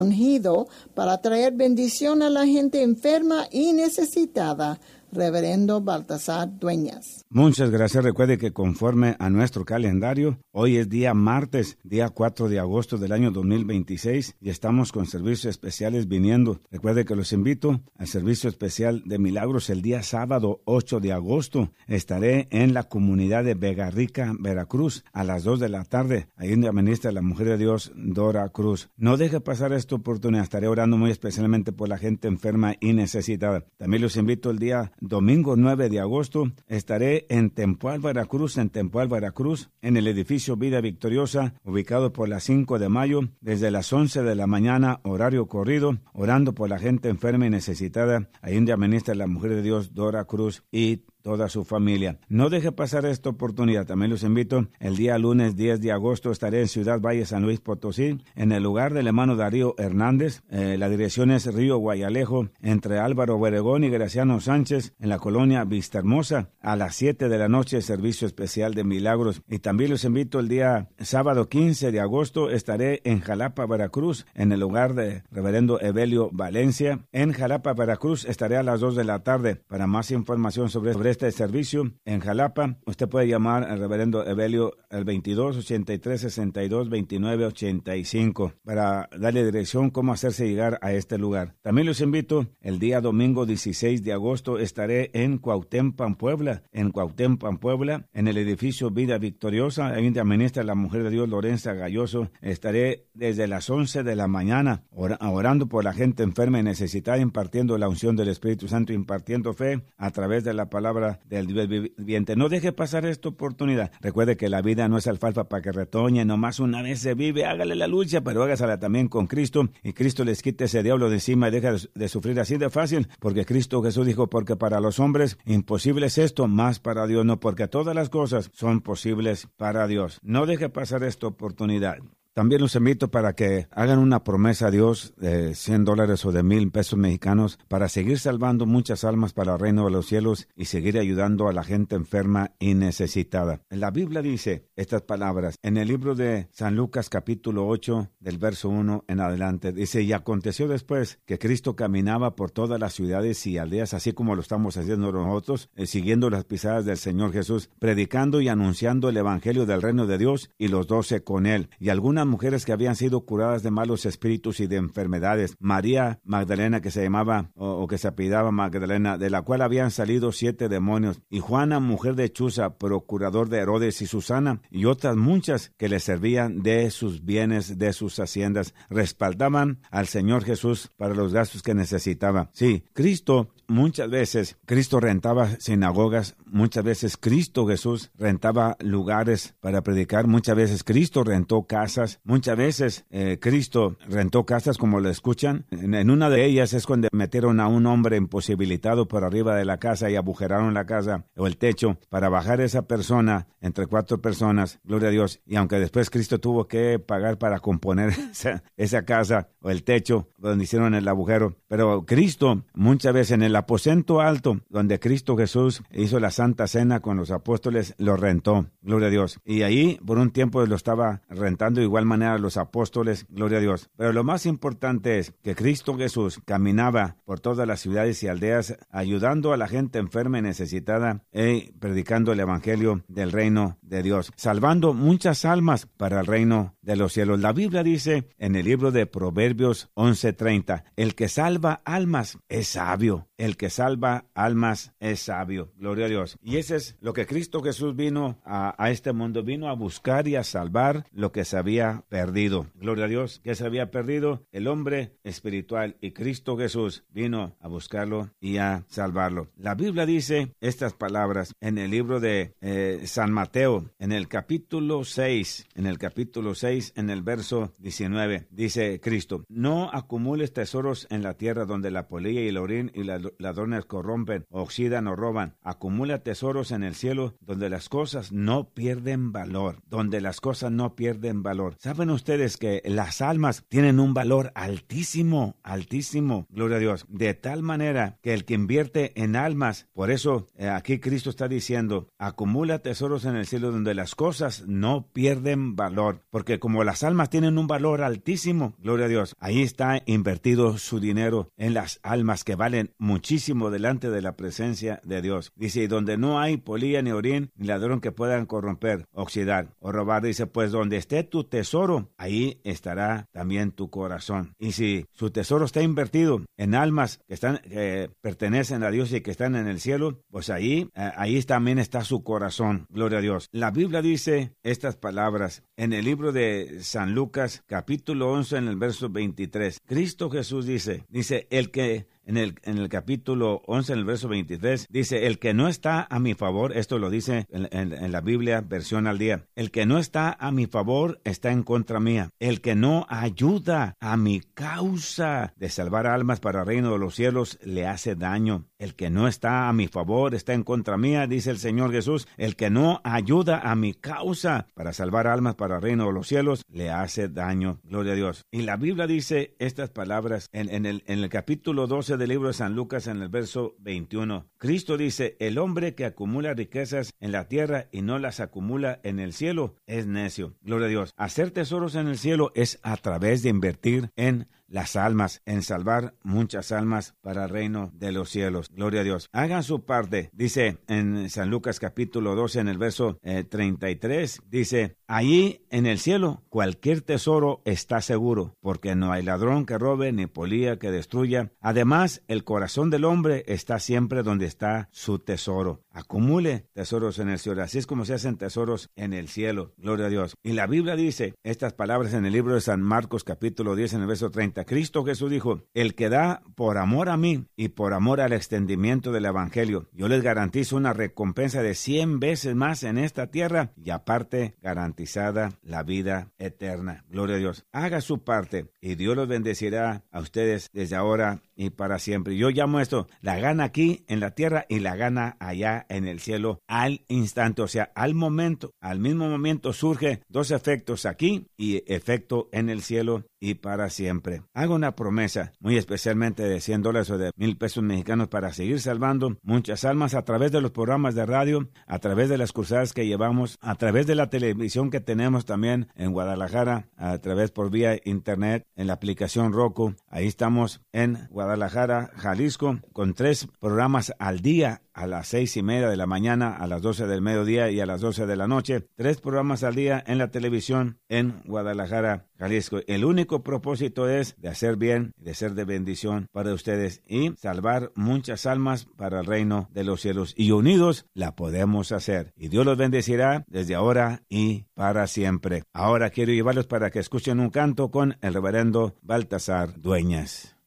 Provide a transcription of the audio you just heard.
ungido para traer bendición a la gente enferma y necesitada, Reverendo Baltasar Dueñas. Muchas gracias. Recuerde que conforme a nuestro calendario, hoy es día martes, día 4 de agosto del año 2026 y estamos con servicios especiales viniendo. Recuerde que los invito al servicio especial de milagros el día sábado 8 de agosto. Estaré en la comunidad de Vega Rica, Veracruz, a las 2 de la tarde. Ahí donde administra la mujer de Dios, Dora Cruz. No deje pasar esta oportunidad. Estaré orando muy especialmente por la gente enferma y necesitada. También los invito el día domingo 9 de agosto. Estaré en Tempoal, Veracruz, en el edificio Vida Victoriosa, ubicado por las 5 de mayo, desde las 11 de la mañana, horario corrido, orando por la gente enferma y necesitada, ahí donde administra la mujer de Dios, Dora Cruz, y toda su familia. No deje pasar esta oportunidad. También los invito, el día lunes 10 de agosto estaré en Ciudad Valle, San Luis Potosí, en el lugar del hermano Darío Hernández. La dirección es Río Guayalejo, entre Álvaro Obregón y Graciano Sánchez, en la colonia Vista Hermosa, a las 7 de la noche, servicio especial de milagros. Y también los invito el día sábado 15 de agosto, estaré en Jalapa, Veracruz, en el lugar de Reverendo Evelio Valencia. En Jalapa, Veracruz, estaré a las 2 de la tarde. Para más información sobre este servicio en Jalapa, usted puede llamar al Reverendo Evelio al 22-83-62-29-85 para darle dirección cómo hacerse llegar a este lugar. También los invito, el día domingo 16 de agosto estaré en Cuauhtémoc, Puebla, en el edificio Vida Victoriosa, ahí donde administra la mujer de Dios, Lorenza Galloso. Estaré desde las 11 de la mañana orando por la gente enferma y necesitada, impartiendo la unción del Espíritu Santo, impartiendo fe a través de la palabra del Dios viviente. No deje pasar esta oportunidad. Recuerde que la vida no es alfalfa para que retoñe, nomás una vez se vive. Hágale la lucha, pero hágasela también con Cristo, y Cristo les quite ese diablo de encima y deja de sufrir así de fácil, porque Cristo Jesús dijo, porque para los hombres imposible es esto, más para Dios no, porque todas las cosas son posibles para Dios. No deje pasar esta oportunidad. También los invito para que hagan una promesa a Dios de $100 o de 1,000 pesos mexicanos para seguir salvando muchas almas para el reino de los cielos y seguir ayudando a la gente enferma y necesitada. La Biblia dice estas palabras en el libro de San Lucas capítulo 8 del verso 1 en adelante. Dice, y aconteció después que Cristo caminaba por todas las ciudades y aldeas, así como lo estamos haciendo nosotros, siguiendo las pisadas del Señor Jesús, predicando y anunciando el evangelio del reino de Dios, y los 12 con él, y algunas mujeres que habían sido curadas de malos espíritus y de enfermedades. María Magdalena, que se llamaba o que se apellidaba Magdalena, de la cual habían salido 7 demonios, y Juana, mujer de Chuza, procurador de Herodes, y Susana, y otras muchas que le servían de sus bienes, de sus haciendas, respaldaban al Señor Jesús para los gastos que necesitaba. Sí, muchas veces Cristo rentaba sinagogas, muchas veces Cristo Jesús rentaba lugares para predicar, muchas veces Cristo rentó casas, muchas veces Cristo rentó casas, como lo escuchan. En una de ellas es cuando metieron a un hombre imposibilitado por arriba de la casa y agujeraron la casa o el techo para bajar esa persona entre 4 personas, gloria a Dios. Y aunque después Cristo tuvo que pagar para componer esa casa o el techo donde hicieron el agujero, pero Cristo muchas veces en el aposento alto donde Cristo Jesús hizo la Santa Cena con los apóstoles, lo rentó, gloria a Dios. Y ahí por un tiempo lo estaba rentando de igual manera los apóstoles, gloria a Dios. Pero lo más importante es que Cristo Jesús caminaba por todas las ciudades y aldeas ayudando a la gente enferma y necesitada y predicando el evangelio del reino de Dios, salvando muchas almas para el reino de los cielos. La Biblia dice en el libro de Proverbios 11:30, el que salva almas es sabio. El que salva almas es sabio. Gloria a Dios. Y ese es lo que Cristo Jesús vino a este mundo. Vino a buscar y a salvar lo que se había perdido. Gloria a Dios. ¿Qué se había perdido? El hombre espiritual. Y Cristo Jesús vino a buscarlo y a salvarlo. La Biblia dice estas palabras en el libro de San Mateo, en el capítulo 6, en el verso 19. Dice Cristo, no acumules tesoros en la tierra donde la polilla y el orín y ladrones corrompen, oxidan o roban. Acumula tesoros en el cielo donde las cosas no pierden valor, donde las cosas no pierden valor. ¿Saben ustedes que las almas tienen un valor altísimo, altísimo? Gloria a Dios. De tal manera que el que invierte en almas, por eso aquí Cristo está diciendo, acumula tesoros en el cielo donde las cosas no pierden valor, porque como las almas tienen un valor altísimo, gloria a Dios, ahí está invertido su dinero en las almas que valen muchísimo delante de la presencia de Dios. Dice, y donde no hay polilla ni orín, ni ladrón que puedan corromper, oxidar o robar, dice, pues donde esté tu tesoro, ahí estará también tu corazón. Y si su tesoro está invertido en almas que pertenecen a Dios y que están en el cielo, pues ahí también está su corazón. Gloria a Dios. La Biblia dice estas palabras en el libro de San Lucas, capítulo 11, en el verso 23. Cristo Jesús dice, el que en el capítulo 11, en el verso 23, dice, el que no está a mi favor, esto lo dice en la Biblia, versión al día, el que no está a mi favor está en contra mía. El que no ayuda a mi causa de salvar almas para el reino de los cielos le hace daño. El que no está a mi favor está en contra mía, dice el Señor Jesús. El que no ayuda a mi causa para salvar almas para el reino de los cielos le hace daño. Gloria a Dios. Y la Biblia dice estas palabras en el capítulo 12 del libro de San Lucas, en el verso 21. Cristo dice, el hombre que acumula riquezas en la tierra y no las acumula en el cielo es necio. Gloria a Dios. Hacer tesoros en el cielo es a través de invertir en las almas, en salvar muchas almas para el reino de los cielos. Gloria a Dios. Hagan su parte. Dice en San Lucas capítulo 12, en el verso 33, dice, allí en el cielo cualquier tesoro está seguro, porque no hay ladrón que robe ni polilla que destruya. Además, el corazón del hombre está siempre donde está su tesoro. Acumule tesoros en el cielo. Así es como se hacen tesoros en el cielo. Gloria a Dios. Y la Biblia dice estas palabras en el libro de San Marcos capítulo 10, en el verso 30. Cristo Jesús dijo, el que da por amor a mí y por amor al extendimiento del evangelio, yo les garantizo una recompensa de 100 veces más en esta tierra y aparte garantizada la vida eterna. Gloria a Dios. Haga su parte y Dios los bendecirá a ustedes desde ahora y para siempre. Yo llamo esto la gana aquí en la tierra y la gana allá en el cielo al instante, o sea, al momento. Al mismo momento surge dos efectos aquí y efecto en el cielo y para siempre. Hago una promesa, muy especialmente de $100 o de 1,000 pesos mexicanos para seguir salvando muchas almas a través de los programas de radio, a través de las cruzadas que llevamos, a través de la televisión que tenemos también en Guadalajara, a través por vía internet, en la aplicación Roku. Ahí estamos en Guadalajara, Jalisco, con 3 programas al día, a las 6:30 de la mañana, a las 12 del mediodía y a las 12 de la noche. 3 programas al día en la televisión en Guadalajara, Jalisco. El único propósito es de hacer bien, de ser de bendición para ustedes y salvar muchas almas para el reino de los cielos. Y unidos la podemos hacer. Y Dios los bendecirá desde ahora y para siempre. Ahora quiero llevarlos para que escuchen un canto con el reverendo Baltasar Dueñas.